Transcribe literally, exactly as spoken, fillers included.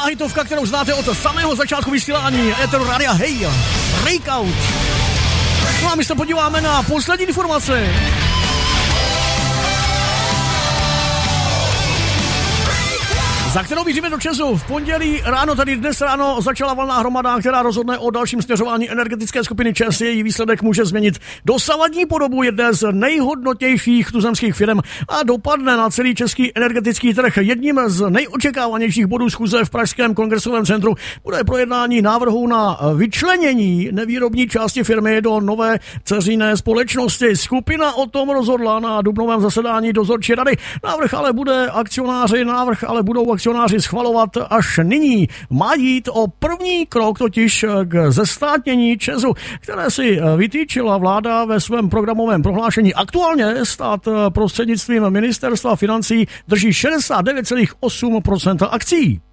hitovka, kterou znáte od samého začátku vysílání Eteru Rádia Hey, Breakout. No a my se podíváme na poslední informace. Za kterou míříme do Česu. V pondělí ráno, tady dnes ráno, začala valná hromada, která rozhodne o dalším směřování energetické skupiny ČEZ. Její výsledek může změnit dosavadní podobu jedné z nejhodnotnějších tuzemských firm a dopadne na celý český energetický trh. Jedním z nejočekávanějších bodů schůze v Pražském kongresovém centru bude projednání návrhu na vyčlenění nevýrobní části firmy do nové dceřiné společnosti. Skupina o tom rozhodla na dubnovém zasedání dozorčí rady. Návrh ale bude akcionáři, návrh ale budou akcionáři schvalovat až nyní. Má jít o první krok totiž k zestátnění ČEZu, které si vytýčila vláda ve svém programovém prohlášení. Aktuálně stát prostřednictvím ministerstva financí drží šedesát devět celá osm procenta akcí.